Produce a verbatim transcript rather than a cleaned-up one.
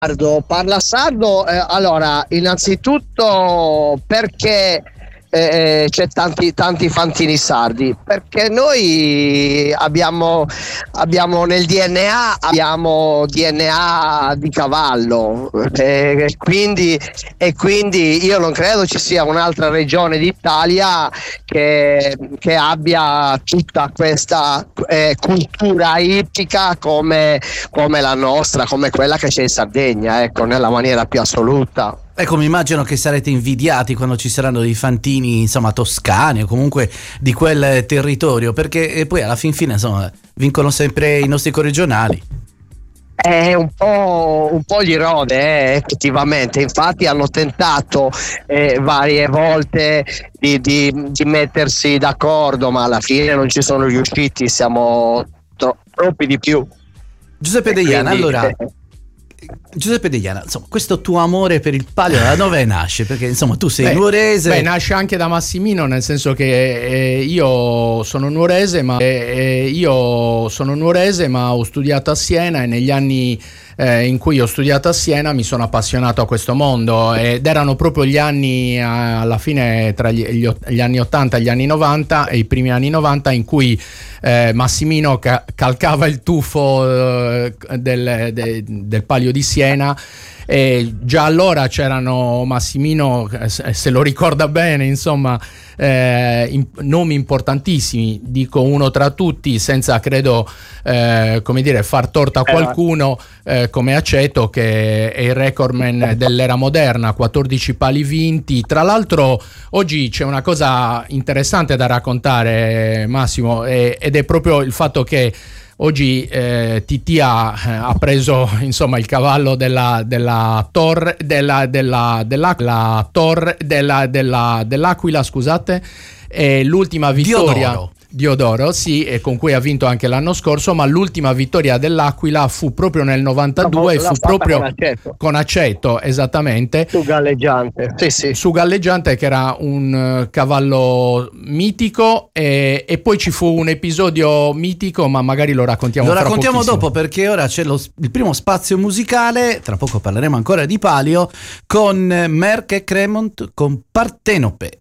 sardo, parla sardo, eh, allora, innanzitutto perché eh, c'è tanti, tanti fantini sardi? Perché noi abbiamo, abbiamo nel D N A abbiamo D N A di cavallo, eh, e, quindi, e quindi io non credo ci sia un'altra regione d'Italia che, che abbia tutta questa eh, cultura ippica come, come la nostra, come quella che c'è in Sardegna, ecco, nella maniera più assoluta. Ecco, mi immagino che sarete invidiati quando ci saranno dei fantini, insomma, toscani o comunque di quel territorio, perché poi alla fin fine, insomma, vincono sempre i nostri corregionali. È un po', un po' gli rode, eh, effettivamente. Infatti hanno tentato eh, varie volte di, di, di mettersi d'accordo, ma alla fine non ci sono riusciti, siamo tro- troppi di più. Giuseppe E Deiana, quindi, allora... eh, Giuseppe Deiana, insomma, questo tuo amore per il palio da dove nasce? Perché insomma tu sei beh, nuorese. Beh, nasce anche da Massimino, nel senso che eh, io sono nuorese, ma eh, io sono nuorese, ma ho studiato a Siena e negli anni eh, in cui ho studiato a Siena mi sono appassionato a questo mondo ed erano proprio gli anni eh, alla fine tra gli, gli, gli anni ottanta e gli anni novanta e i primi anni novanta in cui eh, Massimino ca- calcava il tufo eh, del, de, del palio di Siena. E già allora c'erano Massimino, se lo ricorda bene, insomma, eh, in, nomi importantissimi, dico uno tra tutti senza credo eh, come dire far torto a qualcuno, eh, come Aceto, che è il recordman dell'era moderna, quattordici pali vinti. Tra l'altro oggi c'è una cosa interessante da raccontare, Massimo, eh, ed è proprio il fatto che oggi eh, T T ha, ha preso insomma il cavallo della della torre della della della, della torre della della dell'Aquila, scusate, e l'ultima vittoria Diodoro. Diodoro, sì, e con cui ha vinto anche l'anno scorso, ma l'ultima vittoria dell'Aquila fu proprio nel novantadue e fu proprio con Aceto. con Aceto, esattamente. Su galleggiante, sì, sì. Su galleggiante, che era un uh, cavallo mitico, e, e poi ci fu un episodio mitico, ma magari lo raccontiamo Lo fra raccontiamo pochissimo. dopo, perché ora c'è lo, il primo spazio musicale, tra poco parleremo ancora di palio, con Merck e Cremont con Partenope.